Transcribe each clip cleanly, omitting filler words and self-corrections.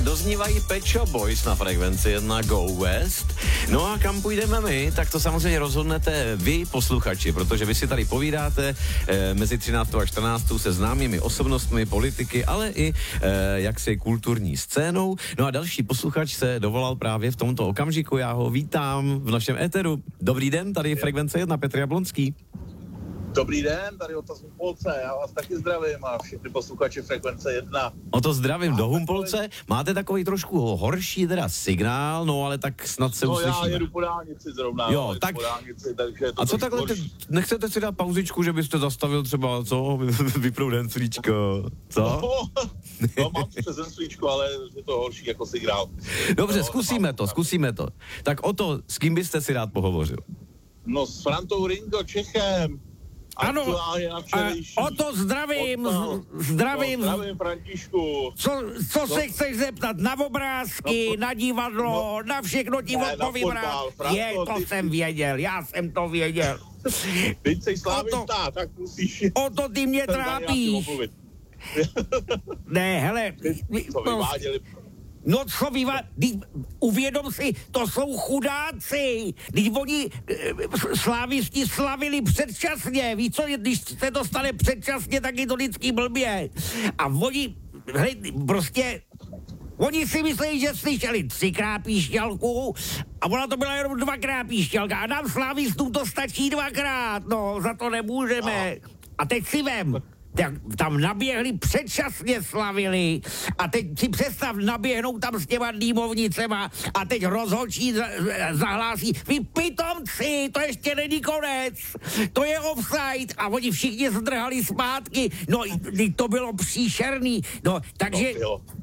Doznívají Pet Shop Boys na frekvenci 1 Go West. No a kam půjdeme my, tak to samozřejmě rozhodnete vy, posluchači, protože vy si tady povídáte mezi 13. a 14. se známými osobnostmi, politiky, ale i jaksi kulturní scénou. No a další posluchač se dovolal právě v tomto okamžiku. Já ho vítám v našem éteru. Dobrý den, tady je frekvence 1, Petr Jablonský. Dobrý den, tady od Humpolce, já vás taky zdravím a všechny posluchači frekvence 1. O to zdravím do Humpolce. Máte takový trošku horší teda signál, no ale tak snad se uslyšíme. No já jedu po dálnici zrovna, jo, tak... po dálnici, takže to a co takhle, nechcete si dát pauzičku, že byste zastavil třeba, co, vypnout henslíčko, co? No mám přes henslíčko, ale je to horší jako signál. Dobře, no, zkusíme to. Tak o to, s kým byste si rád pohovořil? No s Frantou Ringo Čechem. Ano, o to zdravím, zdravím Františku. Co se chceš zeptat? Na obrázky, na divadlo, na všechno ti odpovím rád. Jsem věděl, já jsem to věděl. Teď jsi slávista, tak musíš... O to ty mě trápíš. Ne, hele... No co uvědom si, to jsou chudáci. Když oni slávisti slavili předčasně, víš co, když se to stane předčasně, tak je to vždycky blbě. A oni, prostě, oni si myslí, že slyšeli 3krát píšťalku a ona to byla jenom 2krát píšťalka a nám slávistům to stačí 2krát, no, za to nemůžeme. A teď si vem. Tak tam naběhli, předčasně slavili a teď si představ, naběhnou tam s těma dýmovnicema a teď rozhodčí zahlásí, vy pitomci, to ještě není konec, to je offside a oni všichni zdrhali zpátky, no to bylo příšerný, no takže...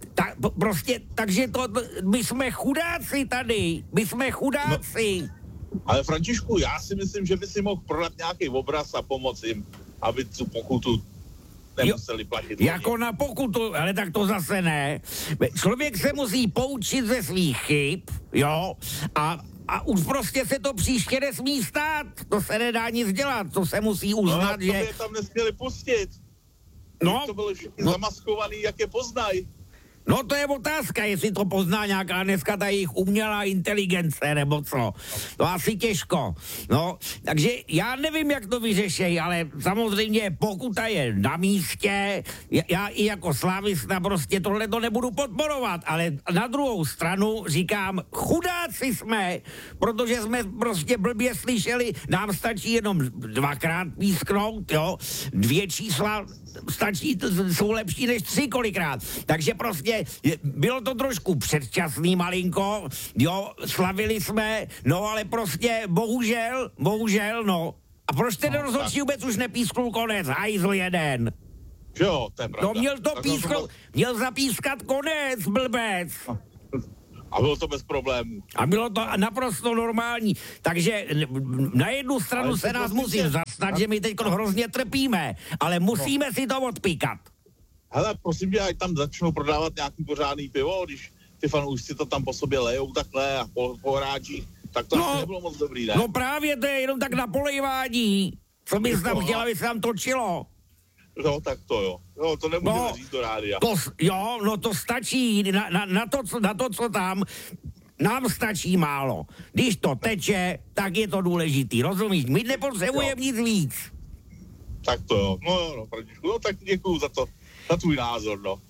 Takže my jsme chudáci tady, my jsme chudáci. No, ale Františku, já si myslím, že by si mohl prodat nějaký obraz a pomoct jim, aby tu pokutu nemuseli platit. Jako na pokutu, ale tak to zase ne. Člověk se musí poučit ze svých chyb, jo, a už prostě se to příště nesmí stát. To se nedá nic dělat, to se musí uznat, že... No, to tam nesměli pustit. No. To byly všichni zamaskovaný, jak je poznají. No to je otázka, jestli to pozná nějaká dneska ta jejich umělá inteligence, nebo co. To asi těžko. No, takže já nevím, jak to vyřešej, ale samozřejmě pokuta je na místě. Já i jako slávista prostě tohle to nebudu podporovat, ale na druhou stranu říkám, chudáci jsme, protože jsme prostě blbě slyšeli, nám stačí jenom 2krát písknout, jo, 2 čísla stačí, jsou lepší než 3 kolikrát. Takže prostě bylo to trošku předčasný malinko, jo, slavili jsme, no ale prostě bohužel, no. A proč ten rozhodčí vůbec už nepísknul konec, hajzl jeden? Jo, to je pravda. No měl to písknout, měl zapískat konec, blbec. A bylo to bez problémů. A bylo to naprosto normální. Takže na jednu stranu se nás musí zastat, že my teď hrozně trpíme, ale musíme si to odpíkat. Hele, prosím tě, ať tam začnou prodávat nějaký pořádný pivo, když ty fanoušci to tam po sobě lejou takhle a po hráčích, tak to asi nebylo moc dobrý, ne? No právě to je jenom tak na polejvání. Co bys tam chtěl, aby se tam točilo? No, tak to jo. No, to nemůžeme říct do rádia. To stačí. Na to, co tam, nám stačí málo. Když to teče, tak je to důležitý. Rozumíš? My nepotřebujeme nic víc. Tak to jo. No, Františku, no tak děkuju za to. Za tvůj názor, no.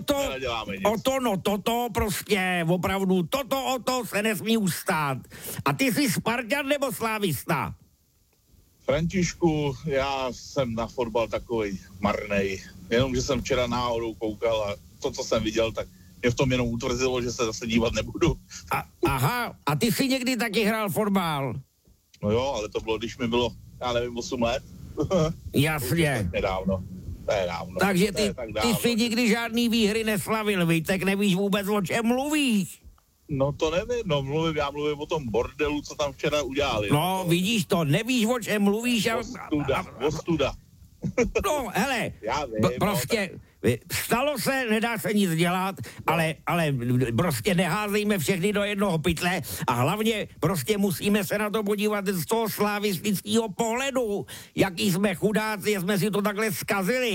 Toto prostě, opravdu, toto se nesmí ustát. A ty jsi Spartan nebo slávista? Františku, já jsem na fotbal takovej marnej. Jenom, že jsem včera náhodou koukal a to, co jsem viděl, tak mě v tom jenom utvrzilo, že se zase dívat nebudu. Aha, a ty jsi někdy taky hrál fotbal? No jo, ale to bylo, když mi bylo, já nevím, 8 let. Jasně. Nedávno. Takže ty jsi nikdy žádný výhry neslavil, víš, tak nevíš vůbec, o čem mluvíš. No to nevím, já mluvím o tom bordelu, co tam včera udělali. No, vidíš to, nevíš, o čem mluvíš. Ostuda. No, hele, já vím, prostě stalo se, nedá se nic dělat, ale prostě neházejme všechny do jednoho pytle a hlavně prostě musíme se na to podívat z toho slavistického pohledu, jaký jsme chudáci, jsme si to takhle zkazili.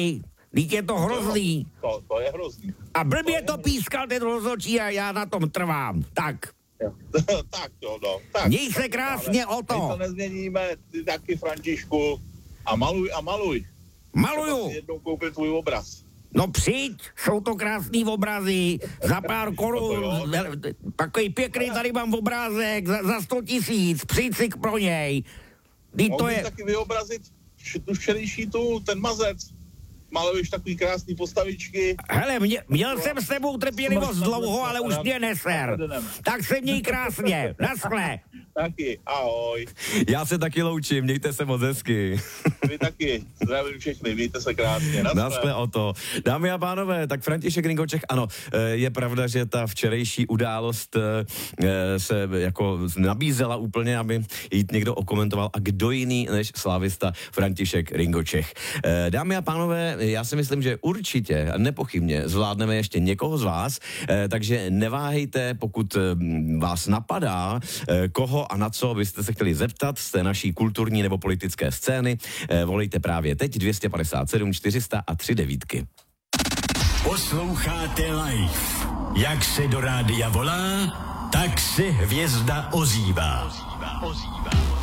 Teď je to hrozný. To je hrozný. A blbě to pískal ten rozhodčí a já na tom trvám. Tak. Tak jo, no. Tak. Měj se krásně o My to. to nezměníme, ty taky, Františku. A maluj. Maluju. Třeba si jednou koupit tvůj obraz. No přijď, jsou to krásný obrazy, za pár korun, takový pěkný tady mám obrázek, za 100 000, přijď si pro něj. Mohl bych taky vyobrazit tu včerejší ten mazec. Maluješ takový krásný postavičky. Hele, měl jsem s tebou trpělivost dlouho, ale už mě neser. Tak se měj krásně, naschle. Taky, ahoj. Já se taky loučím, mějte se moc hezky. Vy taky, zdravím všechny, mějte se krásně. Naschle o to. Dámy a pánové, tak František Ringočech, ano, je pravda, že ta včerejší událost se jako nabízela úplně, aby jít někdo okomentoval, a kdo jiný než slávista František Ringočech. Dámy a pánové, já si myslím, že určitě, nepochybně zvládneme ještě někoho z vás, takže neváhejte, pokud vás napadá, koho a na co byste se chtěli zeptat z té naší kulturní nebo politické scény, volejte právě teď 257 400 a 3 devítky. Posloucháte live. Jak se do rádia volá, tak se hvězda ozývá.